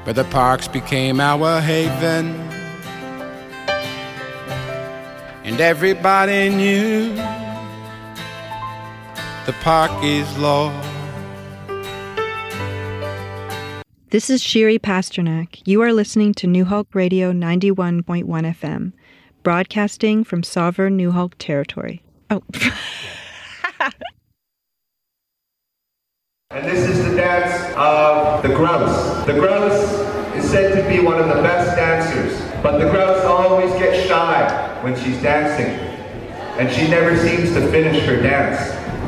where the parks became our haven, and everybody knew the park is law. This is Shiri Pasternak. You are listening to New Hulk Radio 91.1 FM, broadcasting from sovereign New Hulk territory. Oh. And this is the dance of the grouse. The grouse is said to be one of the best dancers, but the grouse always gets shy when she's dancing, and she never seems to finish her dance.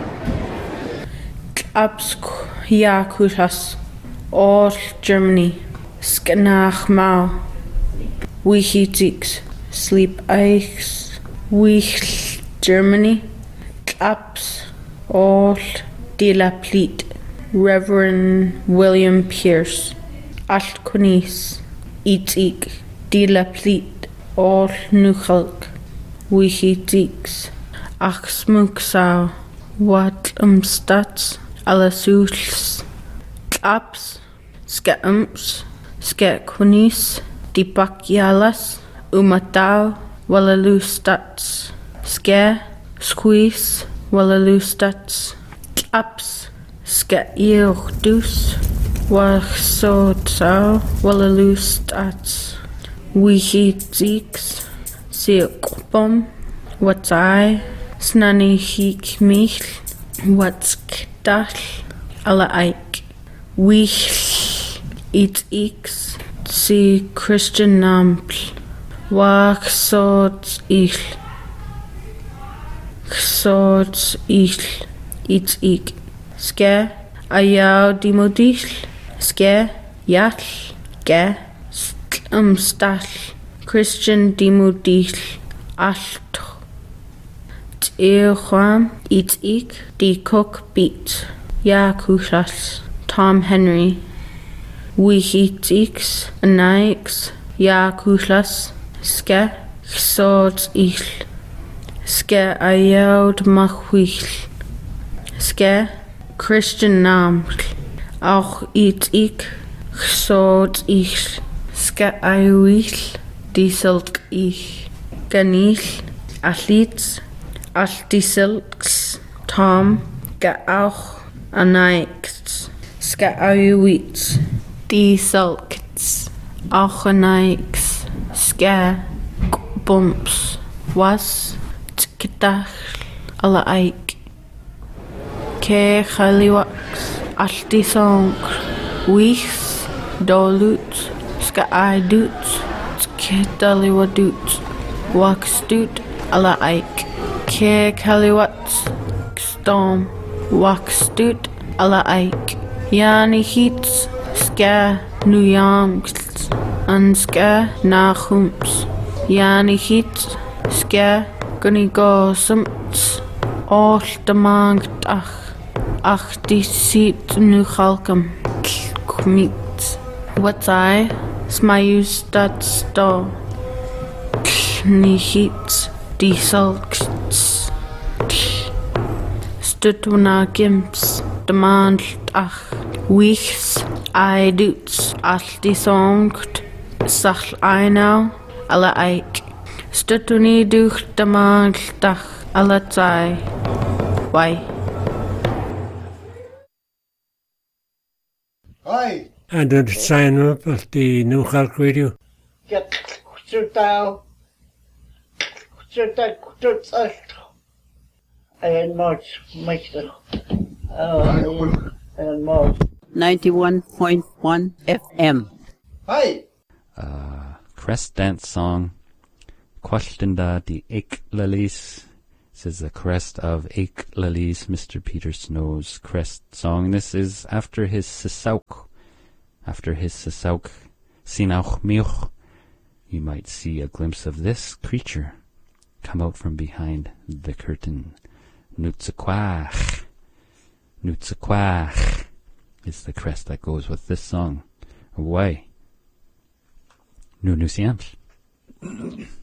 Abskujas, all Germany, Skanach Mau, Wichitix, Sleep Eichs, Wich Germany, Claps, all de la Pleat, Reverend William Pierce, Altkonis, Itik, de la Pleat, all Nuchalk, Wichitix, Achsmuksau, Wat Stats, Allasuls, Claps, Skaumps, Skakunis, Dipakyalas, Umatau, Wallalustats, Ska, Squeeze, Wallalustats, Claps, Skaiohdus, Wasotsau, Wallalustats, Wichitix, Silkbom, Watsai, Snanihik Mich, Watskdal, Alla Eik, Wich, Itix, Si Christian Nampl, Wachsots Ich, Chsots Ich, Itik, Ske, Ayau Dimodich, Ske, Yatl, Ge, Stal, Christian Dimodich, Alt, Eocham, Itik, D. Cook Beat, Yakushas, Tom Henry, Wichitix, Anaix, Yakushas, Ske, Chsots Ich, Ske Ayaud Machwich, Ske, Christian Naml, auch Itik, Chsots Ich, Ske Ayuich, Dieselk Ich, Ganich, Atlitz, Altisilks, Tom, Ga auch Anaix, Ska Ayuits, Dieselks, auch Anaix, Ska, Bumps, Was, Tkdach, Alla Eik, Ke Chaliwax, Altisong, Wichs, Dolut, Ska Aidut, Tkdaliwadut, Waxdut, Alla Eik, Ke Chaliwats, Storm, Waxdut, Alla Eik, Yani Heats, Ska Nuyamks, and Ska Nachums, Yani Heats, Ska Gunigo Sumts, all the Mangtach, Ach die Seat Nuchalkam, Kmit, What's I, Smayus dat Sto, Knihits, Die Salks, Stutuna Gimps, Demand Ach, Wichs, I Duts, Alti Songt, Sach Einau, Alla Eik, Stutuni Duch Demand Dach, Alla Zai, Why? Hi. And did sign up at the New Hulk Radio? Get down. And much, and more. 91.1 FM. Hi. Crest dance song. Questionda the Ik Lilies. This is the crest of Ik Lilies, Mr. Peter Snow's crest song. This is after his Sisauk. After his Sisauk, Sinauch Mioch, you might see a glimpse of this creature come out from behind the curtain. Nutsaquach. Nutsaquach is the crest that goes with this song. Away. Nunusiams.